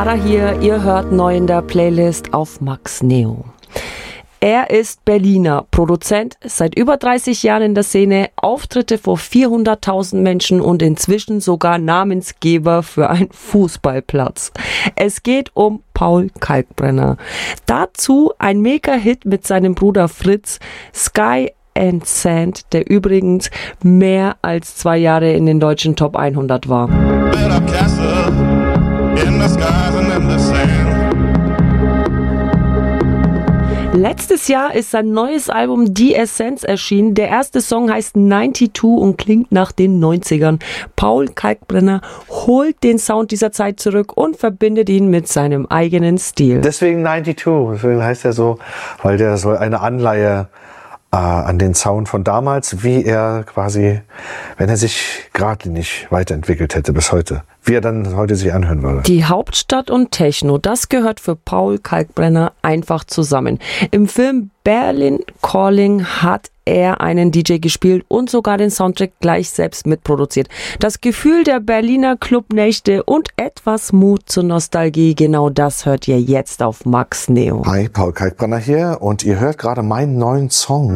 Sarah hier, ihr hört neu in der Playlist auf Max Neo. Er ist Berliner, Produzent, seit über 30 Jahren in der Szene, Auftritte vor 400.000 Menschen und inzwischen sogar Namensgeber für einen Fußballplatz. Es geht um Paul Kalkbrenner. Dazu ein Mega-Hit mit seinem Bruder Fritz, Sky and Sand, der übrigens mehr als 2 Jahre in den deutschen Top 100 war. Letztes Jahr ist sein neues Album Die Essenz erschienen. Der erste Song heißt 92 und klingt nach den 90ern. Paul Kalkbrenner holt den Sound dieser Zeit zurück und verbindet ihn mit seinem eigenen Stil. Deswegen 92, deswegen heißt er so, weil der soll eine Anleihe an den Sound von damals, wie er quasi, wenn er sich gerade nicht weiterentwickelt hätte bis heute, wie er dann heute sich anhören würde. Die Hauptstadt und Techno, das gehört für Paul Kalkbrenner einfach zusammen. Im Film Berlin Calling hat er einen DJ gespielt und sogar den Soundtrack gleich selbst mitproduziert. Das Gefühl der Berliner Clubnächte und etwas Mut zur Nostalgie, genau das hört ihr jetzt auf Max Neo. Hi, Paul Kalkbrenner hier und ihr hört gerade meinen neuen Song.